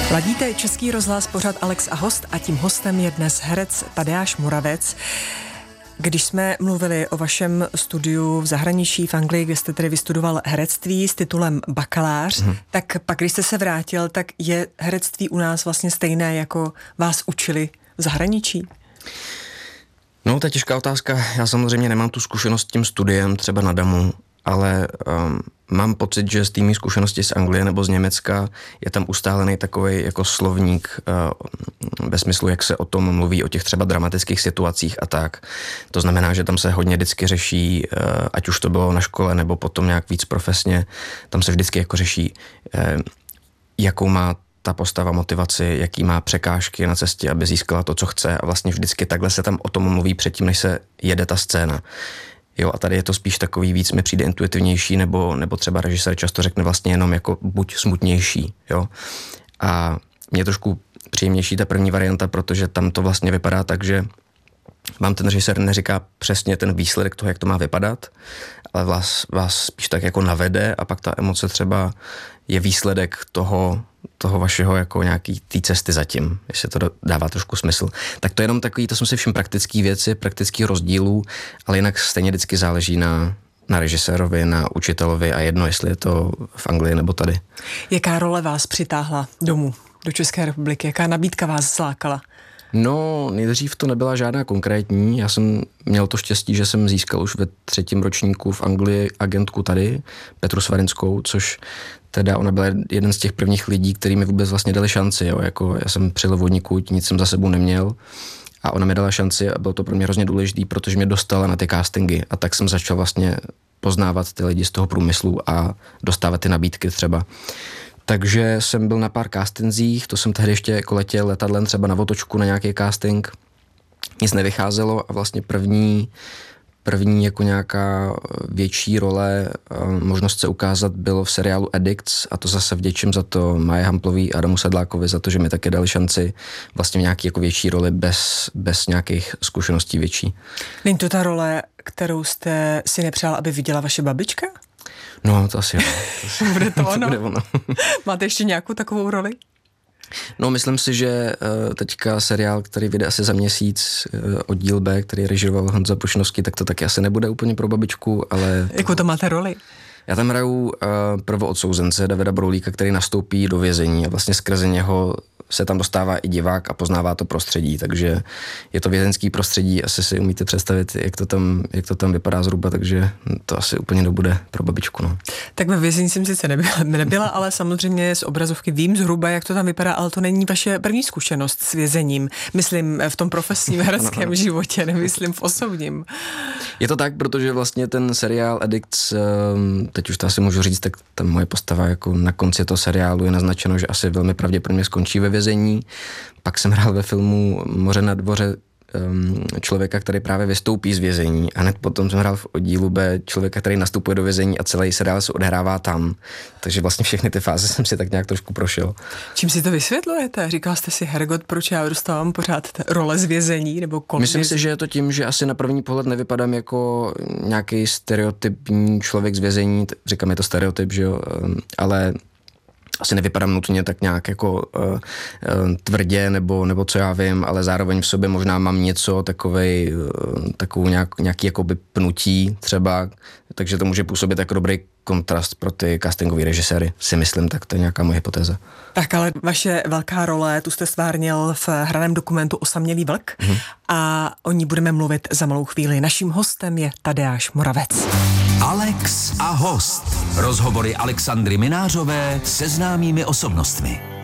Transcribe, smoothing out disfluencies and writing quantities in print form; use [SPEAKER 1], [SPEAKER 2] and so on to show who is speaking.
[SPEAKER 1] Ladíte Český rozhlas, pořad Alex a host a tím hostem je dnes herec Tadeáš Moravec. Když jsme mluvili o vašem studiu v zahraničí v Anglii, kde jste tedy vystudoval herectví s titulem bakalář, tak pak, když jste se vrátil, tak je herectví u nás vlastně stejné, jako vás učili v zahraničí?
[SPEAKER 2] No, to je těžká otázka. Já samozřejmě nemám tu zkušenost s tím studiem třeba na DAMu, ale mám pocit, že z té mé zkušenosti z Anglie nebo z Německa je tam ustálený takovej jako slovník ve smyslu, jak se o tom mluví, o těch třeba dramatických situacích a tak. To znamená, že tam se hodně vždycky řeší, ať už to bylo na škole nebo potom nějak víc profesně, tam se vždycky jako řeší, jakou má ta postava motivaci, jaký má překážky na cestě, aby získala to, co chce, a vlastně vždycky takhle se tam o tom mluví předtím, než se jede ta scéna. Jo, a tady je to spíš takový víc, mi přijde intuitivnější, nebo třeba režisér často řekne vlastně jenom jako buď smutnější, jo. A mě trošku příjemnější ta první varianta, protože tam to vlastně vypadá tak, že vám ten režisér neříká přesně ten výsledek toho, jak to má vypadat, ale vás spíš tak jako navede a pak ta emoce třeba je výsledek toho vašeho jako nějaký té cesty zatím, jestli to dává trošku smysl. Tak to je jenom takový, to jsou si všem praktický věci, praktických rozdílů, ale jinak stejně vždycky záleží na režisérovi, na učitelovi a jedno, jestli je to v Anglii nebo tady.
[SPEAKER 1] Jaká role vás přitáhla domů, do České republiky? Jaká nabídka vás zlákala?
[SPEAKER 2] No, nejdřív to nebyla žádná konkrétní. Já jsem měl to štěstí, že jsem získal už ve 3. ročníku v Anglii agentku tady, Petru Svarinskou, což teda ona byla jeden z těch prvních lidí, který mi vůbec vlastně dali šanci. Jo. Jako já jsem přijel vodníkud, nic jsem za sebou neměl a ona mi dala šanci a bylo to pro mě hrozně důležitý, protože mě dostala na ty castingy a tak jsem začal vlastně poznávat ty lidi z toho průmyslu a dostávat ty nabídky třeba. Takže jsem byl na pár castingzích, to jsem tehdy ještě jako letěl letadlem třeba na otočku na nějaký casting. Nic nevycházelo a vlastně první jako nějaká větší role, možnost se ukázat bylo v seriálu Addicts a to zase vděčím za to Maje Hamplový a Adamu Sedlákovi za to, že mi také dali šanci vlastně v nějaký jako větší roli bez nějakých zkušeností větší.
[SPEAKER 1] Není to ta role, kterou jste si nepřál, aby viděla vaše babička?
[SPEAKER 2] No, to asi jo.
[SPEAKER 1] Bude to ono? Bude ono. Máte ještě nějakou takovou roli?
[SPEAKER 2] No, myslím si, že teďka seriál, který vyjde asi za měsíc, Oddíl B, který režíroval Honza Prušnovský, tak to taky asi nebude úplně pro babičku, ale...
[SPEAKER 1] Jakou to máte roli?
[SPEAKER 2] Já tam hraju prvoodsouzence Davida Broulíka, který nastoupí do vězení a vlastně skrze něho se tam dostává i divák a poznává to prostředí, takže je to vězeňský prostředí, asi si umíte představit, jak to tam vypadá zhruba, takže to asi úplně nebude pro babičku. No.
[SPEAKER 1] Tak ve vězení jsem sice nebyla, ale samozřejmě z obrazovky vím zhruba, jak to tam vypadá, ale to není vaše první zkušenost s vězením. Myslím v tom profesním hereckém životě, nemyslím v osobním.
[SPEAKER 2] Je to tak, protože vlastně ten seriál Addicts, teď už to asi můžu říct, tak ta moje postava jako na konci toho seriálu je naznačeno, že asi velmi pravděpodobně skončí ve vězení. Pak jsem hrál ve filmu Moře na dvoře člověka, který právě vystoupí z vězení a hned potom jsem hrál v Oddílu B člověka, který nastupuje do vězení a celý seriál se odehrává tam. Takže vlastně všechny ty fáze jsem si tak nějak trošku prošel.
[SPEAKER 1] Čím si to vysvětlujete? Říkal jste si, Hergot, proč já dostávám pořád role z vězení nebo
[SPEAKER 2] Myslím si, že je to tím, že asi na první pohled nevypadám jako nějaký stereotypní člověk z vězení. Říkám, je to stereotyp, že jo, ale asi nevypadám nutně tak nějak jako tvrdě nebo co já vím, ale zároveň v sobě možná mám něco takovou nějaký jakoby pnutí třeba, takže to může působit jako dobrý kontrast pro ty castingový režiséry, si myslím, tak to je nějaká moje hypotéza.
[SPEAKER 1] Tak ale vaše velká role, tu jste stvárnil v hraném dokumentu Osamělý vlk a o ní budeme mluvit za malou chvíli. Naším hostem je Tadeáš Moravec.
[SPEAKER 3] Alex a host. Rozhovory Alexandry Minářové se známými osobnostmi.